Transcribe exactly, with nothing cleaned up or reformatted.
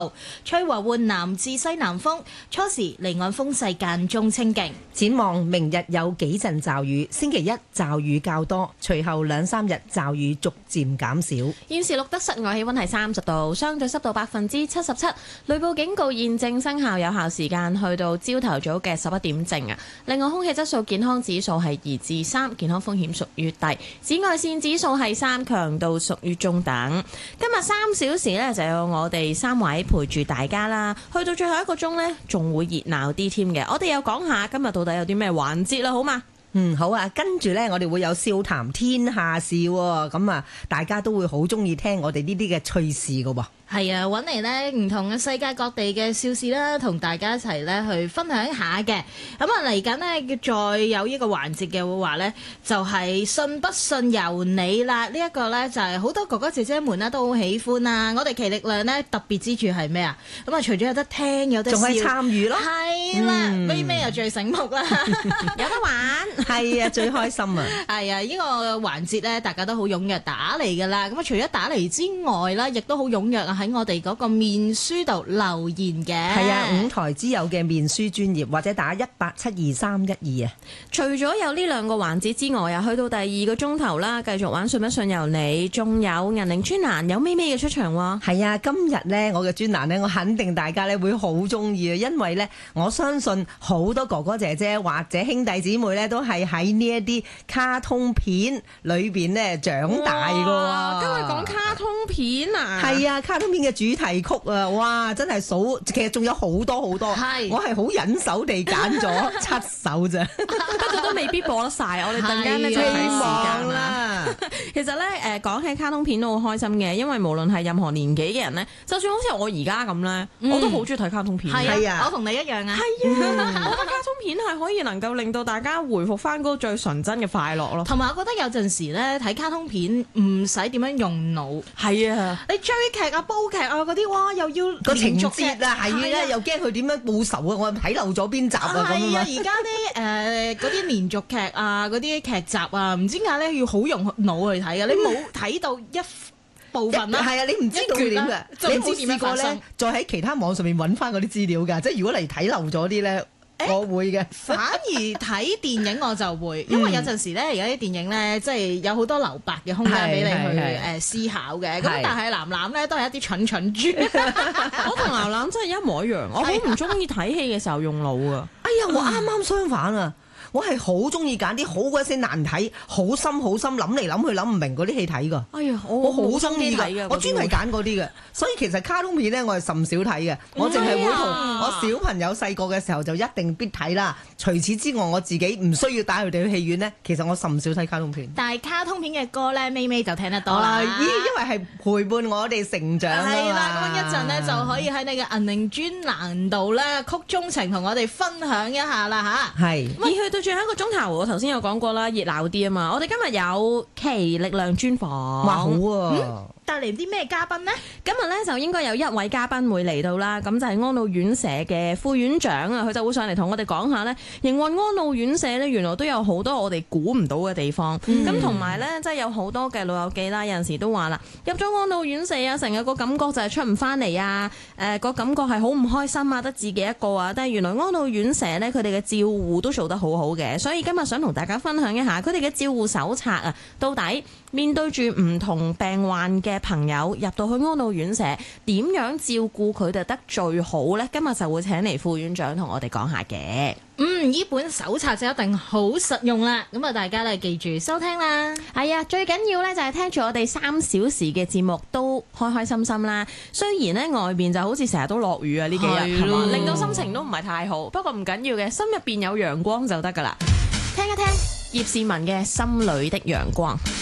吹和緩南至西南風，初時離岸風勢間中清勁。 展望明日有幾陣驟雨，星期一驟雨較多，隨後兩三日驟雨逐漸減少。 現時錄得室外氣溫係三十度，相對濕度百分之七十七，雷暴警告現正生效，有效時間去到朝頭早嘅十一點正啊。另外空氣質素健康指數係二至三，健康風險屬於低，紫外線指數係三，強度屬於中等。今日三小時呢，就有我哋三位陪住大家啦，去到最後一個鐘呢，仲會熱鬧啲添嘅。我哋又講下今日到底有啲咩環節啦，好嘛？ 嗯，好啊，跟住呢，我哋會有笑談天下事喎，咁啊，大家都會好中意聽我哋呢啲嘅趣事噶喎。 係啊，揾嚟呢唔同嘅世界各地嘅笑事啦，同大家一齊呢去分享一下嘅。咁啊嚟緊呢，再有呢個環節嘅話呢，就係信不信由你啦。呢、這、一個呢，就係好多哥哥姐姐們呢都好喜歡啊。我哋奇力量呢，特別之處係咩啊？咁啊除咗有得聽有得笑， 仲係參與咯。 係啦，咪咪又最醒目啦，有得玩。 係啊，最開心啊。 係啊，呢、這個環節呢，大家都好踴躍打嚟㗎啦。咁啊除咗打嚟之外啦，亦都好踴躍啊。喺我哋嗰個面書度留言嘅， 係啊，五台之友嘅面書專頁或者打一八七二三一二啊。 除咗有呢兩個環節之外啊，去到第二個鐘頭啦，繼續玩信不信由你，仲有銀鈴專欄有咪咪嘅出場喎。 係啊，今日呢，我嘅專欄呢，我肯定大家呢會好中意啊，因為呢，我相信好多哥哥姐姐或者兄弟姊妹呢，都係喺呢一啲卡通片裏邊呢長大噶。 今日講卡通片啊， 係啊，卡通片嘅主題曲啊，哇，真係數，其實仲有好多好多， 係我係好忍手地揀咗七首咋， 不過都未必播得晒。我哋陣間咧就睇時間啦。其實咧，誒講起卡通片都好開心嘅，因為無論係任何年紀嘅人咧，就算好似我而家咁咧， 嗯、 我都好中意睇卡通片。 係啊，我同你一樣啊。 係啊，我覺得卡通片係可以能夠令到大家回復翻嗰個最純真嘅快樂咯。 同埋我覺得有陣時咧睇卡通片唔使點樣用腦。 係啊， 你追劇啊、煲劇啊嗰啲，哇又要個情節啊，係啊，又驚佢點樣報仇啊，我睇漏咗邊集啊咁啊。 係啊，而家啲誒嗰啲連續劇啊、嗰啲劇集啊，唔知點解咧要好用腦去睇嘅，你冇睇到一部分啦。 係啊，你唔知道點嘅，你冇試過咧，再喺其他網上面揾翻嗰啲資料㗎，即係如果嚟睇漏咗啲咧。我會嘅， 反而睇電影我就會，因為有陣時咧，而家啲電影咧，即係有好多留白嘅空間俾你去誒思考嘅。咁但係藍藍咧都係一啲蠢蠢豬。 我同藍藍真係一模一樣，我好唔中意睇戲嘅時候用腦啊！ 哎呀，我啱啱相反啊！我係好中意揀啲好鬼死難睇、好深好深諗嚟諗去諗唔明嗰啲戲睇㗎。 哎呀，我我好中意㗎，我專係揀嗰啲嘅。所以其實卡通片咧，我係甚少睇嘅。我淨係會同我小朋友細個嘅時候就一定必睇啦。除此之外，我自己唔需要帶佢哋去戲院咧，其實我甚少睇卡通片。 但係卡通片嘅歌咧，咪咪就聽得多啦。 咦，因為係陪伴我哋成長啊嘛。 係啦，咁一陣咧就可以喺你嘅銀鈴專欄度咧曲中情同我哋分享一下啦吓， 係。 而去到最後一個鐘頭，我頭先有講過啦，熱鬧啲啊嘛。我哋今日有奇力量專訪， 哇好啊！ 嗯帶嚟啲咩嘉賓呢？ 今日咧就應該有一位嘉賓會嚟到啦，咁就係安老院舍嘅副院長啊，佢就會上嚟同我哋講下呢，營運安老院舍呢，原來都有好多我哋估唔到嘅地方。咁同埋呢，即係有好多嘅老友記啦，有陣時都話啦，入咗安老院舍啊，成日個感覺就係出唔翻嚟啊，誒、呃、個感覺係好唔開心啊，得自己一個啊。但係原來安老院舍呢，佢哋嘅照護都做得好好嘅，所以今日想同大家分享一下佢哋嘅照護手冊啊，到底面對住唔同病患嘅朋友入到去安老院舍，點樣照顧佢哋得最好呢？今日就會請嚟副院長同我哋講下嘅。 嗯，呢本手冊就一定好實用啦。咁啊，大家咧記住收聽啦。 係啊，最緊要呢就係聽住我哋三小時嘅節目都開開心心啦。雖然呢外邊就好似成日都落雨啊，呢幾日係嘛，令到心情都唔係太好。不過唔緊要嘅，心入邊有陽光就得噶啦。聽一聽葉倩文嘅《心裏的陽光》。